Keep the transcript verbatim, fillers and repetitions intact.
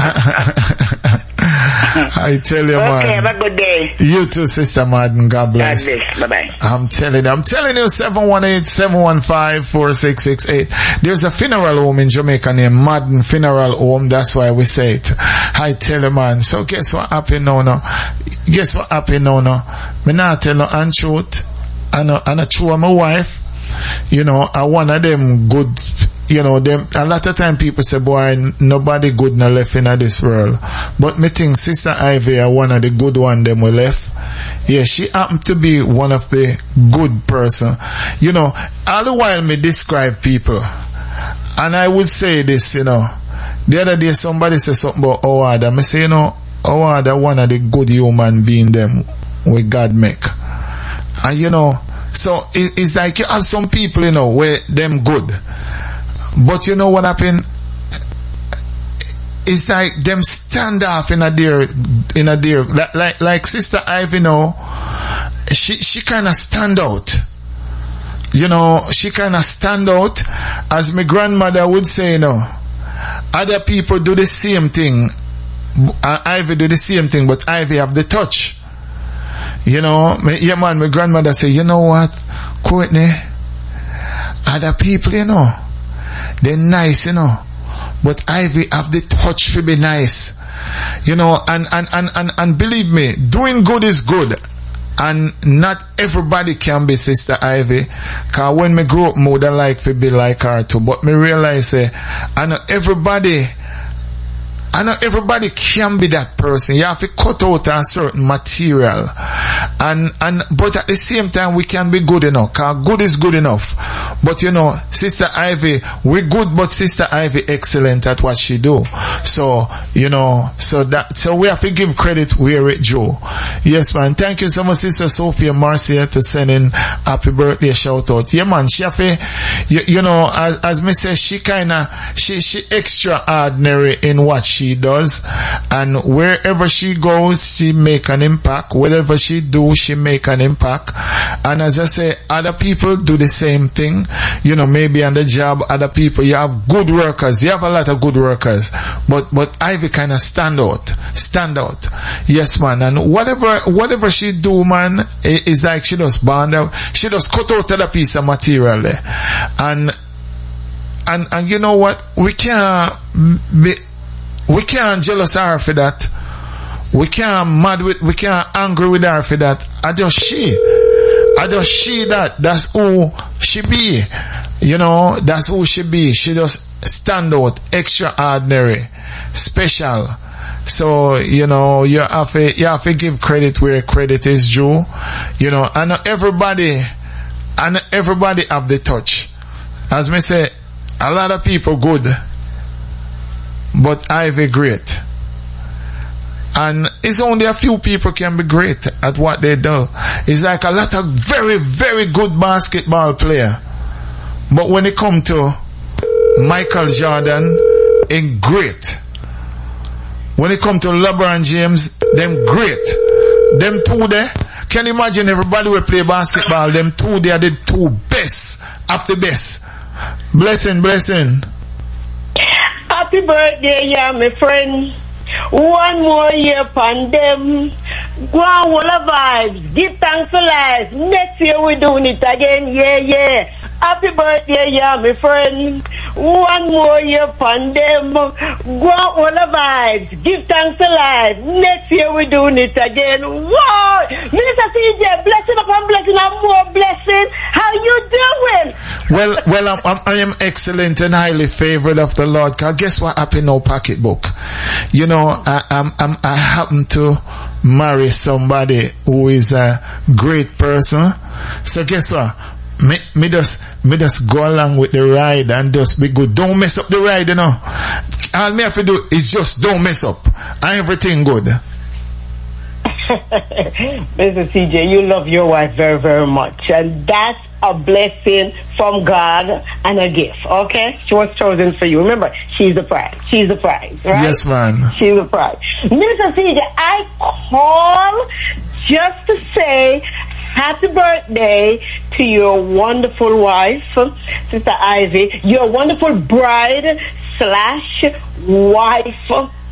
I tell you, man. Okay, have a good day. You too, Sister Madden. God bless. God bless. Bye-bye. I'm telling you, I'm telling you, seven one eight, seven one five, four six six eight. There's a funeral home in Jamaica named Madden Funeral Home. That's why we say it. I tell you, man. So guess what happened now, now? Guess what happened now, now? Me not tell no untruth. And a, and a true of my wife. You know, I one of them good, you know, them, a lot of time people say, boy, nobody good no left in this world. But me think Sister Ivy are one of the good one them we left. Yeah, she happened to be one of the good person. You know, all the while me describe people. And I would say this, you know, the other day somebody said something about Howard. I say, you know, Howard are one of the good human being them with God make. And you know, so it, it's like you have some people, you know, where them good. But you know what happened? It's like them stand off in a dear, in a dear, like, like, like Sister Ivy, you know, she, she kind of stand out. You know, she kind of stand out. As my grandmother would say, you know, other people do the same thing. Uh, Ivy do the same thing, but Ivy have the touch. You know, my, yeah man, my grandmother say, you know what, Courtney, other people, you know, they're nice, you know, but Ivy have the touch to be nice. You know, and, and, and, and, and believe me, doing good is good. And not everybody can be Sister Ivy. Cause when me grow up, more than like to be like her too. But me realize, eh, I know everybody, I know everybody can be that person. You have to cut out a certain material. And, and, but at the same time, we can be good enough. Cause good is good enough. But you know, Sister Ivy, we good, but Sister Ivy excellent at what she do. So, you know, so that, so we have to give credit where it due. Yes, man. Thank you so much, Sister Sophia Marcia, to send in happy birthday shout out. Yeah, man. She have to, you, you know, as, as me say, she kinda, she, she extraordinary in what she does, and wherever she goes she make an impact. Whatever she do, she make an impact. And as I say, other people do the same thing. You know, maybe on the job, other people, you have good workers, you have a lot of good workers, but but Ivy kind of stand out stand out yes, man. And whatever whatever she do, man, is like she just bond out, she just cut out a piece of material there. And and and you know what, we can't be We can't jealous her for that. We can't mad with, we can't angry with her for that. I just she. I just she that. That's who she be. You know, that's who she be. She just stand out, extraordinary, special. So, you know, you have to, you have to give credit where credit is due. You know, and everybody, and everybody have the touch. As me say, a lot of people good. But Ivy great. And it's only a few people can be great at what they do. It's like a lot of very, very good basketball player. But when it come to Michael Jordan, it's great. When it come to LeBron James, them great. Them two there, can you imagine everybody will play basketball, them two they are the two best of the best. Blessing, blessing. Happy birthday, yeah, my friend. One more year upon them. Go on, all the vibes. Give thanks for life. Next year we're doing it again. Yeah, yeah. Happy birthday, yeah, my friend. One more year upon them. Go on, all the vibes. Give thanks for life. Next year we're doing it again. Whoa! Minister C J, blessing upon blessing and more blessing. How you doing? Well, well, I'm, I'm, I am excellent and highly favored of the Lord. Cause guess what happened in our pocketbook? You know, I, I'm, I'm, I happen to marry somebody who is a great person. So guess what? Me, me just, me just go along with the ride and just be good. Don't mess up the ride, you know. All me have to do is just don't mess up, and everything good. Mister C J, you love your wife very, very much, and that's a blessing from God and a gift. Okay, she was chosen for you. Remember, she's the prize. She's the prize, right? Yes, man. She's the prize. Mister C J, I call just to say happy birthday to your wonderful wife, Sister Ivy, your wonderful bride slash wife.